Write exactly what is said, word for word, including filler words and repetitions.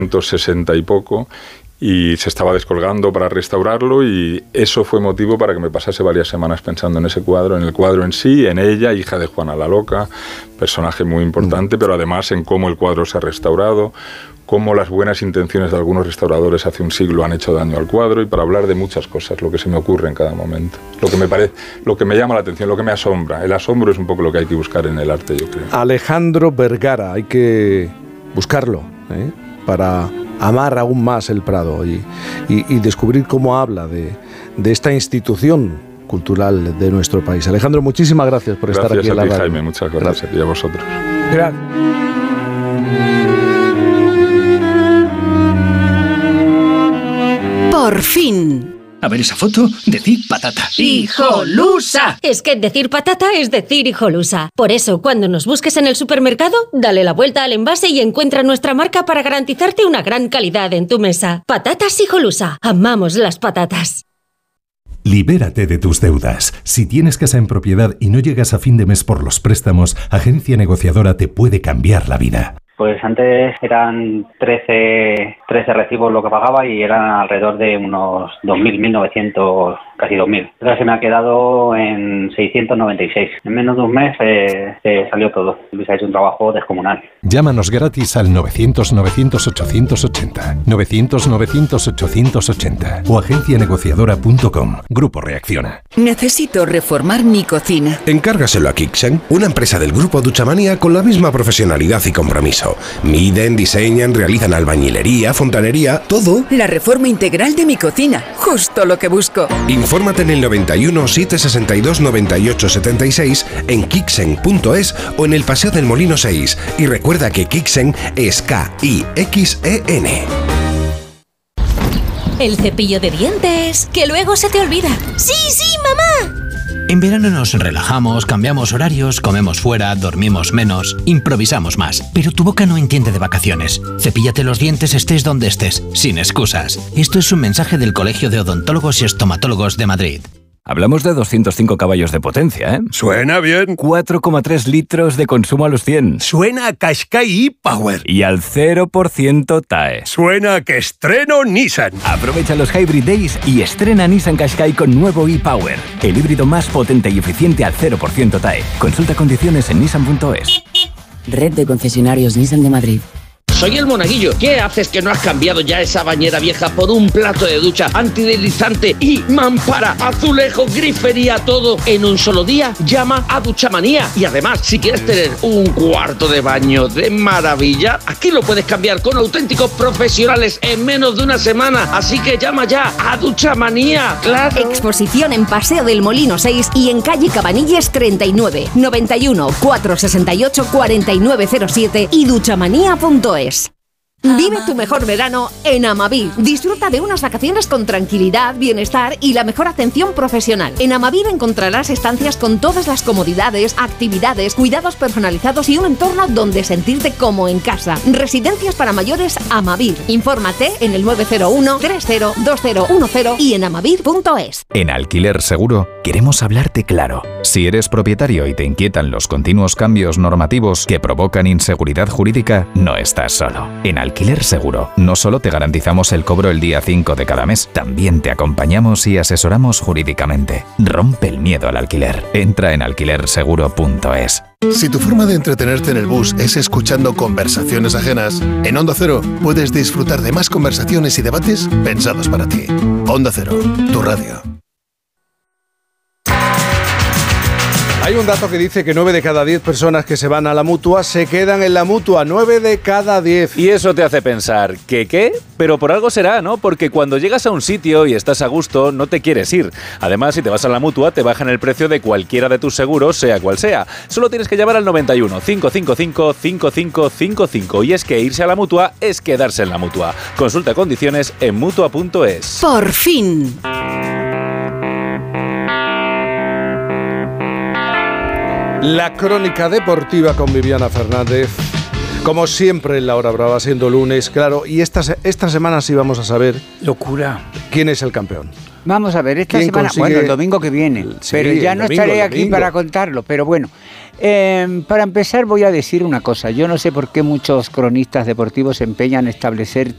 ciento sesenta y poco, y se estaba descolgando para restaurarlo, y eso fue motivo para que me pasase varias semanas pensando en ese cuadro, en el cuadro en sí, en ella, hija de Juana la Loca, personaje muy importante, pero además en cómo el cuadro se ha restaurado, cómo las buenas intenciones de algunos restauradores hace un siglo han hecho daño al cuadro, y para hablar de muchas cosas, lo que se me ocurre en cada momento, lo que me parece, lo que me llama la atención, lo que me asombra. El asombro es un poco lo que hay que buscar en el arte, yo creo. Alejandro Vergara, hay que buscarlo, ¿eh? Para amar aún más el Prado y, y, y descubrir cómo habla de, de esta institución cultural de nuestro país. Alejandro, muchísimas gracias por gracias estar aquí en la radio. Gracias a ti, Jaime, muchas gracias, gracias. Y a vosotros. Gracias. Por fin. A ver esa foto, decir patata. ¡Hijolusa! Es que decir patata es decir hijolusa. Por eso, cuando nos busques en el supermercado, dale la vuelta al envase y encuentra nuestra marca para garantizarte una gran calidad en tu mesa. Patatas Hijolusa. Amamos las patatas. Libérate de tus deudas. Si tienes casa en propiedad y no llegas a fin de mes por los préstamos, Agencia Negociadora te puede cambiar la vida. Pues antes eran trece, trece recibos lo que pagaba y eran alrededor de unos dos mil, mil novecientos, casi dos mil. Ahora se me ha quedado en seiscientos noventa y seis. En menos de un mes eh, eh, salió todo. Luis ha hecho un trabajo descomunal. Llámanos gratis al novecientos, novecientos, ochocientos ochenta, novecientos, novecientos, ochocientos ochenta o agencia negociadora punto com. Grupo Reacciona. Necesito reformar mi cocina. Encárgaselo a Kixen, una empresa del grupo Duchamanía con la misma profesionalidad y compromiso. Miden, diseñan, realizan albañilería, fontanería, todo. La reforma integral de mi cocina, justo lo que busco. Infórmate en el noventa y uno, setecientos sesenta y dos, noventa y ocho setenta y seis, en kixen punto es o en el Paseo del Molino seis. Y recuerda que Kixen es K I X E N. El cepillo de dientes, que luego se te olvida. ¡Sí, sí, mamá! En verano nos relajamos, cambiamos horarios, comemos fuera, dormimos menos, improvisamos más. Pero tu boca no entiende de vacaciones. Cepíllate los dientes estés donde estés, sin excusas. Esto es un mensaje del Colegio de Odontólogos y Estomatólogos de Madrid. Hablamos de doscientos cinco caballos de potencia, ¿eh? Suena bien. cuatro coma tres litros de consumo a los cien. Suena a Qashqai e-Power. Y al cero por ciento T A E. Suena a que estreno Nissan. Aprovecha los Hybrid Days y estrena Nissan Qashqai con nuevo e-Power. El híbrido más potente y eficiente al cero por ciento T A E. Consulta condiciones en nissan punto es. Red de concesionarios Nissan de Madrid. Soy el Monaguillo. ¿Qué haces que no has cambiado ya esa bañera vieja por un plato de ducha antideslizante y mampara, azulejo, grifería, todo en un solo día? Llama a Duchamanía. Y además, si quieres tener un cuarto de baño de maravilla, aquí lo puedes cambiar con auténticos profesionales en menos de una semana. Así que llama ya a Duchamanía. ¡Claro! Exposición en Paseo del Molino seis y en calle Cabanilles treinta y nueve, noventa y uno, cuatrocientos sesenta y ocho, cuarenta y nueve cero siete y duchamanía punto es. Vive tu mejor verano en Amavir. Disfruta de unas vacaciones con tranquilidad, bienestar y la mejor atención profesional. En Amavir encontrarás estancias con todas las comodidades, actividades, cuidados personalizados y un entorno donde sentirte como en casa. Residencias para mayores Amavir. Infórmate en el nueve cero uno, tres cero, dos cero uno cero y en amavir punto es. En Alquiler Seguro queremos hablarte claro. Si eres propietario y te inquietan los continuos cambios normativos que provocan inseguridad jurídica, no estás solo. En Alquiler Seguro no solo te garantizamos el cobro el día cinco de cada mes, también te acompañamos y asesoramos jurídicamente. Rompe el miedo al alquiler. Entra en alquiler seguro punto es. Si tu forma de entretenerte en el bus es escuchando conversaciones ajenas, en Onda Cero puedes disfrutar de más conversaciones y debates pensados para ti. Onda Cero, tu radio. Hay un dato que dice que nueve de cada diez personas que se van a la Mutua se quedan en la Mutua. nueve de cada diez. Y eso te hace pensar, ¿qué qué? Pero por algo será, ¿no? Porque cuando llegas a un sitio y estás a gusto, no te quieres ir. Además, si te vas a la Mutua, te bajan el precio de cualquiera de tus seguros, sea cual sea. Solo tienes que llamar al noventa y uno, cincuenta y cinco, cincuenta y cinco cincuenta y cinco. Y es que irse a la Mutua es quedarse en la Mutua. Consulta condiciones en mutua punto es. Por fin. La crónica deportiva con Viviana Fernández. Como siempre en La Hora Brava, siendo lunes, claro. Y esta, esta semana sí vamos a saber... Locura. ¿Quién es el campeón? Vamos a ver, esta semana... consigue... Bueno, el domingo que viene. Sí, pero ya no domingo, estaré aquí para contarlo. Pero bueno, eh, para empezar voy a decir una cosa. Yo no sé por qué muchos cronistas deportivos se empeñan en establecer